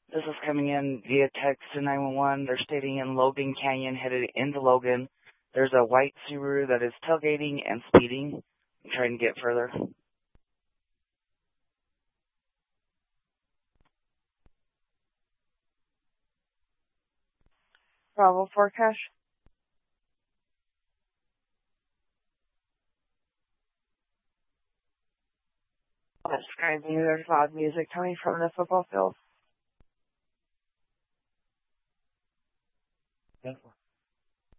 This is coming in via text to 911. They're stating in Logan Canyon, headed into Logan. There's a white Subaru that is tailgating and speeding. I'm trying to get further. Bravo 4 Cash. Describing there's loud music coming from the football field.